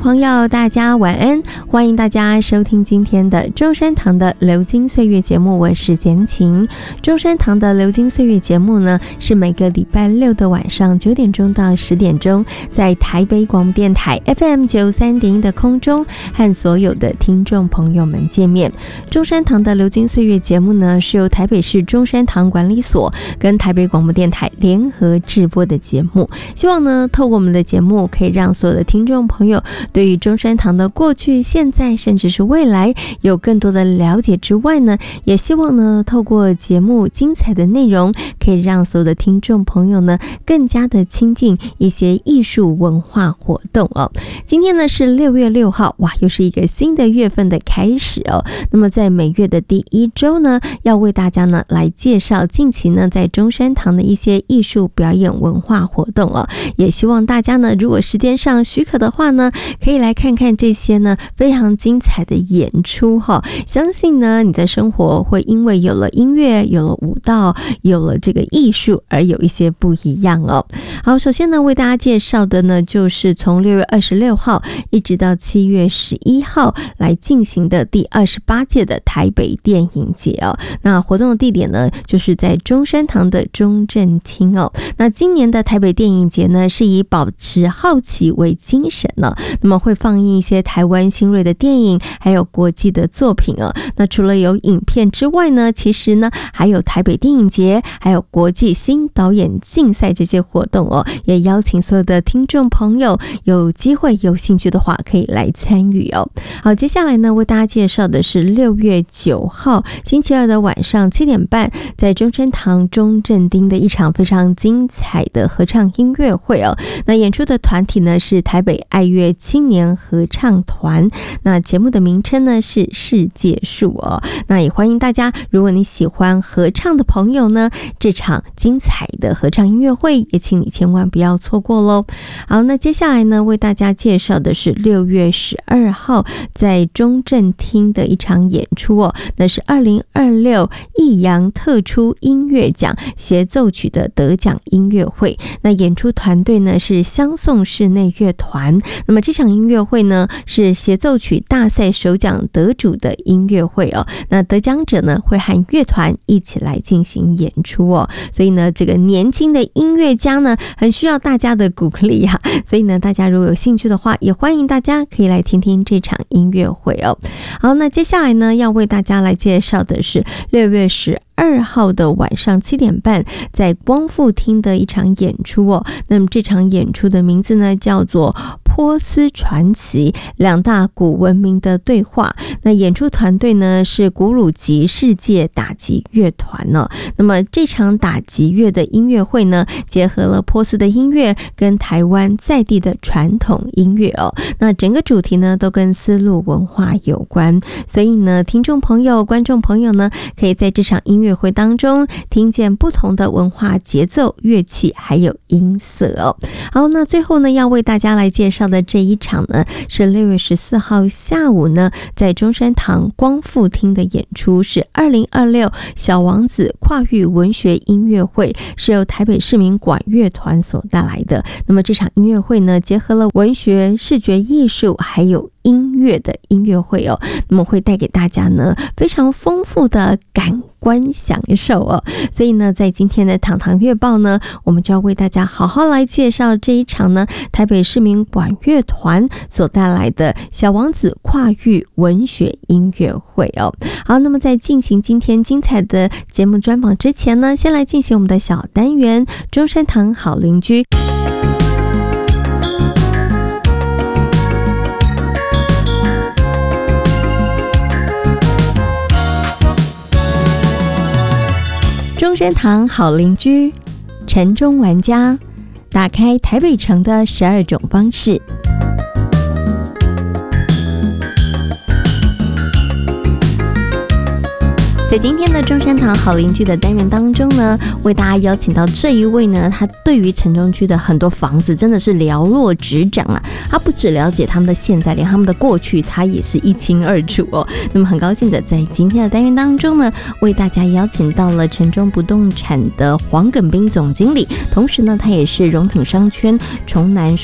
朋友大家晚安，欢迎大家收听今天的中山堂的流金岁月节目，我是简晴。中山堂的流金岁月节目呢，是每个礼拜六的晚上9点钟到10点钟，在台北广播电台 FM 93.1的空中和所有的听众朋友们见面。中山堂的流金岁月节目呢，是由台北市中山堂管理所跟台北广播电台联合制播的节目，希望呢透过我们的节目可以让所有的听众朋友对于中山堂的过去、现在甚至是未来有更多的了解之外呢，也希望呢透过节目精彩的内容可以让所有的听众朋友呢更加的亲近一些艺术文化活动哦。今天呢是6月6号，哇，又是一个新的月份的开始哦。那么在每月的第1周呢，要为大家呢来介绍近期呢在中山堂的一些艺术表演文化活动哦。也希望大家呢如果时间上许可的话呢，可以来看看这些呢非常精彩的演出哈。相信呢你的生活会因为有了音乐、有了舞蹈、有了这个艺术而有一些不一样哦。好，首先呢为大家介绍的呢就是从6月26号一直到7月11号来进行的第28届的台北电影节哦。那活动的地点呢就是在中山堂的中正厅哦。那今年的台北电影节呢是以保持好奇为精神呢，那么会放映一些台湾新锐的电影，还有国际的作品哦。那除了有影片之外呢，其实呢还有台北电影节，还有国际新导演竞赛这些活动哦，也邀请所有的听众朋友有机会有兴趣的话可以来参与哦。好，接下来呢为大家介绍的是6月9号星期二的晚上7点半，在中山堂中正町的一场非常精彩的合唱音乐会哦。那演出的团体呢是台北爱乐青年合唱团，那节目的名称呢是世界树哦。那也欢迎大家，如果你喜欢合唱的朋友呢，这场精彩的合唱音乐会也请你千万不要错过咯。好，那接下来呢为大家介绍的是6月12号在中正厅的一场演出哦，那是2026艺扬特殊音乐奖协奏曲的得奖音乐会。那演出团队呢是相送室内乐团，那么这场音乐会呢是协奏曲大赛首奖得主的音乐会哦。那得奖者呢会和乐团一起来进行演出哦，所以呢这个年轻的音乐家呢很需要大家的鼓励啊，所以呢大家如果有兴趣的话，也欢迎大家可以来听听这场音乐会哦。好，那接下来呢要为大家来介绍的是6月12号的晚上7点半，在光复厅的一场演出哦。那么这场演出的名字呢叫做波斯传奇，两大古文明的对话。那演出团队呢是古鲁吉世界打击乐团呢。那么这场打击乐的音乐会呢，结合了波斯的音乐跟台湾在地的传统音乐哦。那整个主题呢都跟丝路文化有关，所以呢听众朋友、观众朋友呢，可以在这场音乐会当中听见不同的文化节奏、乐器还有音色哦。好，那最后呢要为大家来介绍的这一场呢是6月14号下午呢在中山堂光复厅的演出，是2026小王子跨域文学音乐会，是由台北市民管乐团所带来的。那么这场音乐会呢结合了文学、视觉艺术还有音乐的音乐会哦，那么会带给大家呢非常丰富的感官享受哦。所以呢在今天的堂堂乐报呢，我们就要为大家好好来介绍这一场呢台北市民管乐团所带来的小王子跨域文学音乐会哦。好，那么在进行今天精彩的节目专访之前呢，先来进行我们的小单元中山堂好邻居。中山堂好邻居，城中玩家，打开台北城的12种方式。在今天的中山堂好邻居的单元当中呢，为大家邀请到这一位呢，他对于城中区的很多房子真的是了若指掌啊。他不只了解他们的现在，连他们的过去他也是一清二楚哦。那么很高兴的在今天的单元当中呢，为大家邀请到了城中不动产的黄耿斌总经理，同时呢他也是荣挺商圈崇南